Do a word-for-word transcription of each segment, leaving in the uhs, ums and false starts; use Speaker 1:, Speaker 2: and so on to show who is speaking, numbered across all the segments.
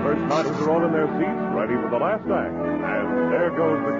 Speaker 1: First nighters are all in their seats, ready for the last act. And there goes the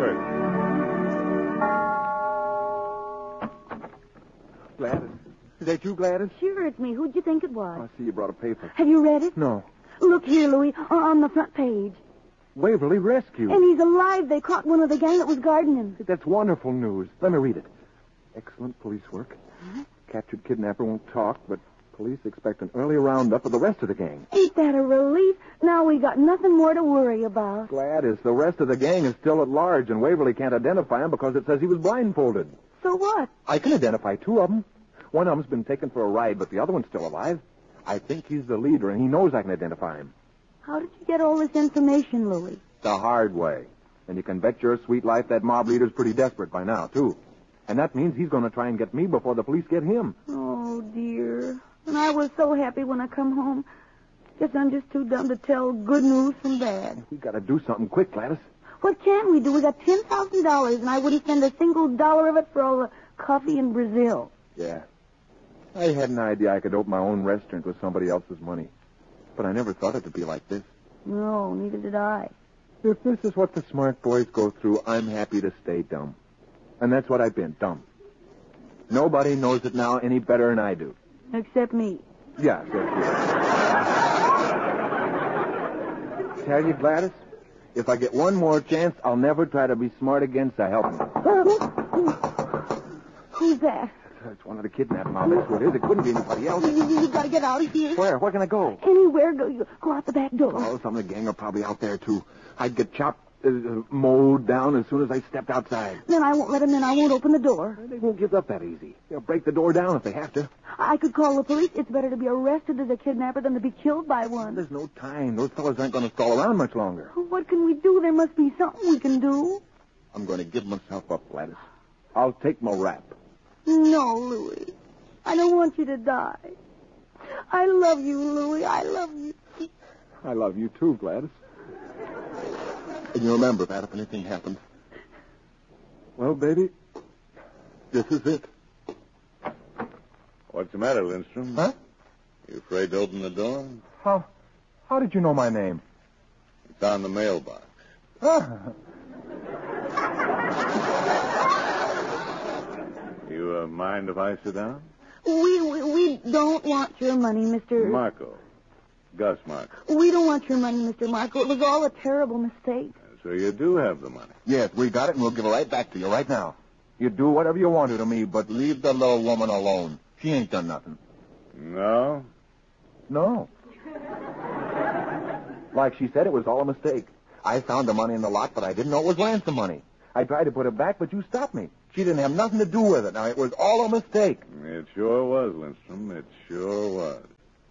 Speaker 1: curtain.
Speaker 2: Gladys. Is that you, Gladys?
Speaker 3: Sure, it's me. Who'd you think it was?
Speaker 2: Oh, I see you brought a paper.
Speaker 3: Have you read it?
Speaker 2: No.
Speaker 3: Look here, Louis, on the front page.
Speaker 2: Waverly rescued.
Speaker 3: And he's alive. They caught one of the gang that was guarding him.
Speaker 2: That's wonderful news. Let me read it. Excellent police work. Huh? Captured kidnapper won't talk, but police expect an early roundup of the rest of the gang.
Speaker 3: Ain't that a relief? Now we got nothing more to worry about.
Speaker 2: Gladys, the rest of the gang is still at large, and Waverly can't identify him because it says he was blindfolded.
Speaker 3: So what?
Speaker 2: I can identify two of them. One of them's been taken for a ride, but the other one's still alive. I think he's the leader, and he knows I can identify him.
Speaker 3: How did you get all this information, Louis?
Speaker 2: The hard way. And you can bet your sweet life that mob leader's pretty desperate by now, too. And that means he's going to try and get me before the police get him.
Speaker 3: Oh, dear. And I was so happy when I come home. Guess I'm just too dumb to tell good news from bad.
Speaker 2: We got to do something quick, Gladys.
Speaker 3: What can we do? We got ten thousand dollars, and I wouldn't spend a single dollar of it for all the coffee in Brazil.
Speaker 2: Yeah. I had an idea I could open my own restaurant with somebody else's money. But I never thought it would be like this.
Speaker 3: No, neither did I.
Speaker 2: If this is what the smart boys go through, I'm happy to stay dumb. And that's what I've been, dumb. Nobody knows it now any better than I do.
Speaker 3: Except me.
Speaker 2: Yeah, except you. Tell you, Gladys, if I get one more chance, I'll never try to be smart again, so help me.
Speaker 3: Who's that?
Speaker 2: It's one of the kidnapping. Now, that's what it is. It couldn't be anybody else.
Speaker 3: You, you, you gotta get out of here.
Speaker 2: Where? Where can I go?
Speaker 3: Anywhere. Go, you, go out the back door.
Speaker 2: Oh, some of the gang are probably out there, too. I'd get chopped, uh, mowed down as soon as I stepped outside.
Speaker 3: Then I won't let them in. I won't open the door.
Speaker 2: They won't give up that easy. They'll break the door down if they have to.
Speaker 3: I could call the police. It's better to be arrested as a kidnapper than to be killed by one.
Speaker 2: There's no time. Those fellas aren't going to stall around much longer.
Speaker 3: What can we do? There must be something we can do.
Speaker 2: I'm going to give myself up, Gladys. I'll take my rap.
Speaker 3: No, Louis. I don't want you to die. I love you, Louis. I love you.
Speaker 2: I love you, too, Gladys. And you remember that if anything happens. Well, baby, this is it.
Speaker 1: What's the matter, Lindstrom?
Speaker 2: Huh?
Speaker 1: You afraid to open the door?
Speaker 2: How, how did you know my name?
Speaker 1: It's on the mailbox.
Speaker 2: Ah.
Speaker 1: You uh, mind if I sit down?
Speaker 3: We, we we don't want your money, Mister
Speaker 1: Marco. Gus Marco.
Speaker 3: We don't want your money, Mister Marco. It was all a terrible mistake.
Speaker 1: So you do have the money?
Speaker 2: Yes, we got it, and we'll give it right back to you right now. You do whatever you want to to me, but leave the little woman alone. She ain't done nothing.
Speaker 1: No?
Speaker 2: No. Like she said, it was all a mistake. I found the money in the lot, but I didn't know it was ransom money. I tried to put it back, but you stopped me. She didn't have nothing to do with it. Now, it was all a mistake.
Speaker 1: It sure was, Lindstrom. It sure was.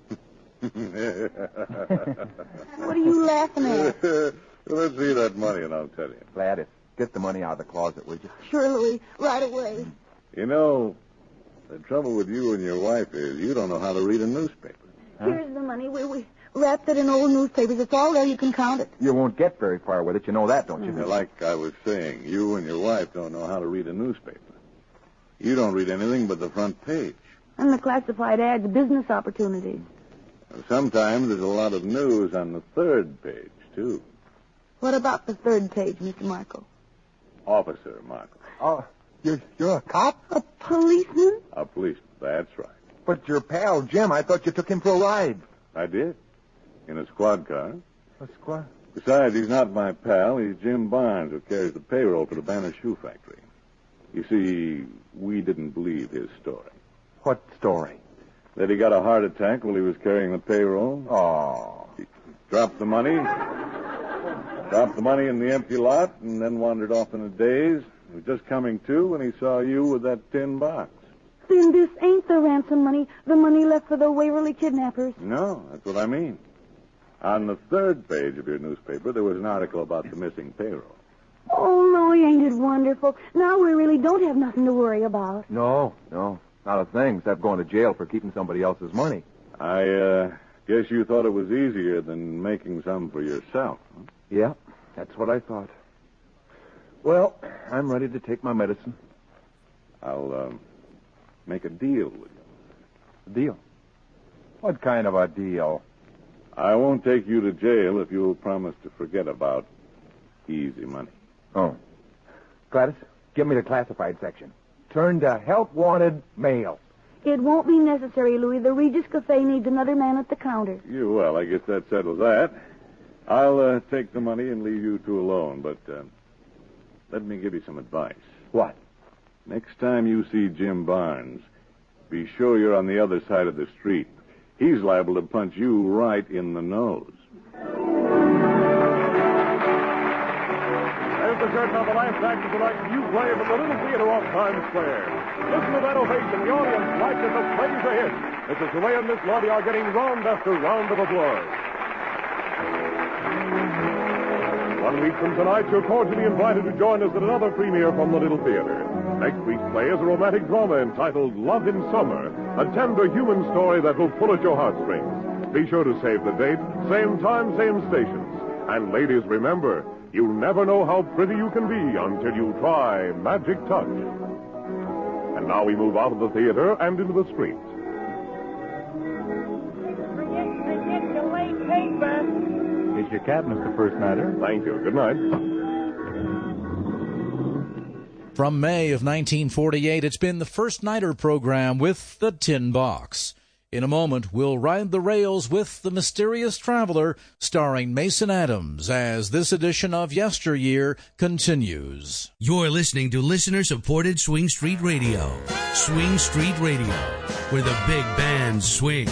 Speaker 3: What are you laughing at?
Speaker 1: Let's see that money, and I'll tell you.
Speaker 2: Gladys, get the money out of the closet, would you?
Speaker 3: Sure, Louis. Right away.
Speaker 1: You know, the trouble with you and your wife is you don't know how to read a newspaper.
Speaker 3: Huh? Here's the money. We, we wrapped it in old newspapers. It's all there. You can count it.
Speaker 2: You won't get very far with it. You know that, don't you?
Speaker 1: Mm-hmm. Like I was saying, you and your wife don't know how to read a newspaper. You don't read anything but the front page.
Speaker 3: And the classified ads, business opportunities.
Speaker 1: Sometimes there's a lot of news on the third page, too.
Speaker 3: What about the third page, Mister Marco?
Speaker 1: Officer Marco.
Speaker 2: Oh, you're, you're a cop?
Speaker 3: A policeman?
Speaker 1: A policeman, that's right.
Speaker 2: But your pal, Jim, I thought you took him for a ride.
Speaker 1: I did. In a squad car.
Speaker 2: A squad?
Speaker 1: Besides, he's not my pal. He's Jim Barnes, who carries the payroll for the Banner Shoe Factory. You see, we didn't believe his story.
Speaker 2: What story?
Speaker 1: That he got a heart attack while he was carrying the payroll.
Speaker 2: Oh.
Speaker 1: He dropped the money. Dropped the money in the empty lot and then wandered off in a daze. He was just coming to when he saw you with that tin box.
Speaker 3: Then this ain't the ransom money, the money left for the Waverly kidnappers.
Speaker 1: No, that's what I mean. On the third page of your newspaper, there was an article about the missing payroll.
Speaker 3: Oh, Louie, ain't it wonderful? Now we really don't have nothing to worry about.
Speaker 2: No, no. Not a thing, except going to jail for keeping somebody else's money.
Speaker 1: I, uh, guess you thought it was easier than making some for yourself, huh?
Speaker 2: Yeah, that's what I thought. Well, I'm ready to take my medicine.
Speaker 1: I'll, um, make a deal with you.
Speaker 2: A deal? What kind of a deal?
Speaker 1: I won't take you to jail if you'll promise to forget about easy money.
Speaker 2: Oh. Gladys, give me the classified section. Turn to help wanted mail.
Speaker 3: It won't be necessary, Louis. The Regis Cafe needs another man at the counter.
Speaker 1: You, well, I guess that settles that. I'll uh, take the money and leave you two alone, but uh, let me give you some advice.
Speaker 2: What?
Speaker 1: Next time you see Jim Barnes, be sure you're on the other side of the street. He's liable to punch you right in the nose.
Speaker 4: There's the curtain on the last act of tonight's new play from the Little Theater off Times Square. Listen to that ovation. The audience likes it. The play's a hit. Missus Ray and Miss Lottie are getting round after round of applause. One week from tonight, you're cordially invited to join us at another premiere from the Little Theater. Next week's play is a romantic drama entitled Love in Summer, a tender human story that will pull at your heartstrings. Be sure to save the date, same time, same stations. And ladies, remember, you never know how pretty you can be until you try Magic Touch. And now we move out of the theater and into the street.
Speaker 5: Forget, forget the late paper.
Speaker 2: Here's your cab, Mister First Nighter.
Speaker 4: Thank you. Good night.
Speaker 6: From May of nineteen forty-eight, it's been the First Nighter program with the Tin Box. In a moment, we'll ride the rails with The Mysterious Traveler, starring Mason Adams, as this edition of Yesteryear continues.
Speaker 7: You're listening to listener-supported Swing Street Radio. Swing Street Radio, where the big bands swing.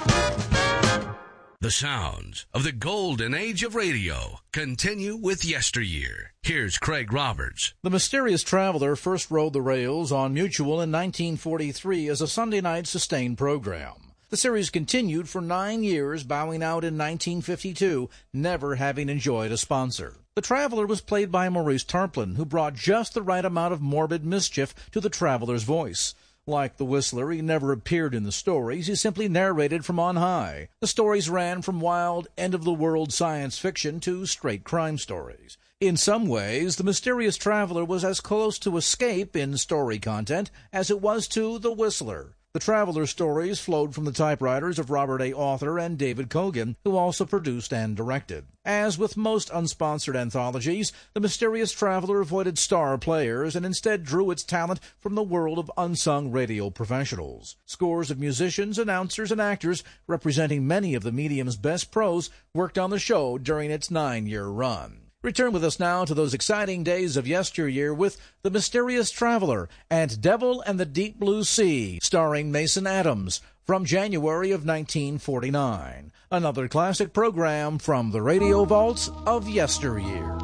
Speaker 7: The sounds of the golden age of radio continue with Yesteryear. Here's Craig Roberts.
Speaker 6: The Mysterious Traveler first rode the rails on Mutual in nineteen forty-three as a Sunday night sustained program. The series continued for nine years, bowing out in nineteen fifty-two, never having enjoyed a sponsor. The Traveler was played by Maurice Tarplin, who brought just the right amount of morbid mischief to the Traveler's voice. Like the Whistler, he never appeared in the stories. He simply narrated from on high. The stories ran from wild, end-of-the-world science fiction to straight crime stories. In some ways, The Mysterious Traveler was as close to Escape in story content as it was to The Whistler. The Traveler stories flowed from the typewriters of Robert A. Author and David Cogan, who also produced and directed. As with most unsponsored anthologies, The Mysterious Traveler avoided star players and instead drew its talent from the world of unsung radio professionals. Scores of musicians, announcers, and actors representing many of the medium's best pros worked on the show during its nine-year run. Return with us now to those exciting days of yesteryear with The Mysterious Traveler and Devil and the Deep Blue Sea, starring Mason Adams, from January of nineteen forty-nine. Another classic program from the radio vaults of yesteryear.